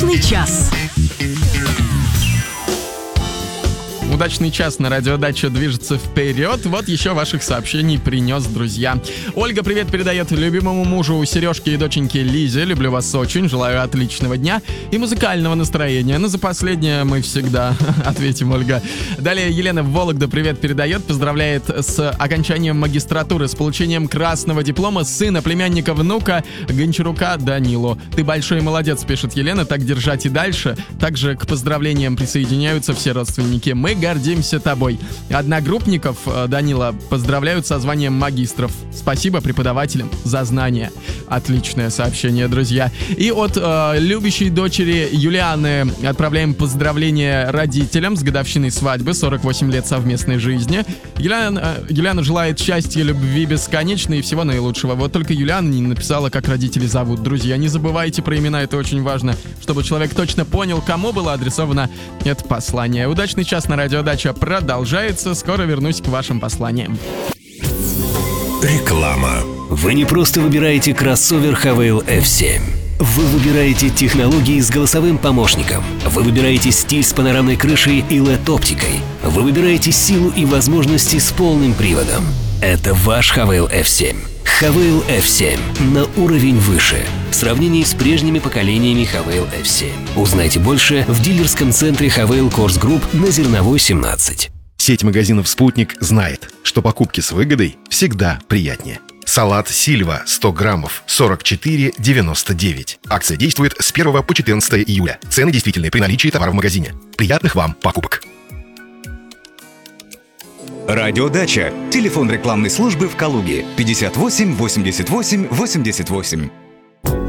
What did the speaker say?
Удачный час. Удачный час на радиодаче движется вперед. Вот еще ваших сообщений принес, друзья. Ольга привет передает любимому мужу Сережке и доченьке Лизе. Люблю вас очень, желаю отличного дня и музыкального настроения. Но за последнее мы всегда ответим, Ольга. Далее Елена Вологда привет передает. Поздравляет с окончанием магистратуры, с получением красного диплома сына, племянника, внука Гончарука Данилу. Ты большой молодец, пишет Елена. Так держать и дальше. Также к поздравлениям присоединяются все родственники. Мы гордимся тобой. Одногруппников Данила поздравляют со званием магистров. Спасибо преподавателям за знания. Отличное сообщение, друзья. И от любящей дочери Юлианы отправляем поздравления родителям с годовщиной свадьбы, 48 лет совместной жизни. Юлиана желает счастья, любви бесконечной и всего наилучшего. Вот только Юлиана не написала, как родители зовут. Друзья, не забывайте про имена, это очень важно, чтобы человек точно понял, кому было адресовано это послание. Удачный час на радиодача продолжается. Скоро вернусь к вашим посланиям. Реклама. Вы не просто выбираете кроссовер Havail F7. Вы выбираете технологии с голосовым помощником. Вы выбираете стиль с панорамной крышей и LED-оптикой. Вы выбираете силу и возможности с полным приводом. Это ваш Havail F7. Havail F7 на уровень выше в сравнении с прежними поколениями Havail F7. Узнайте больше в дилерском центре Havail Course Group на Зерновой 17. Сеть магазинов «Спутник» знает, что покупки с выгодой всегда приятнее. Салат «Сильва» 100 граммов 44,99. Акция действует с 1 по 14 июля. Цены действительны при наличии товара в магазине. Приятных вам покупок! Радиодача. Телефон рекламной службы в Калуге 58 88 88.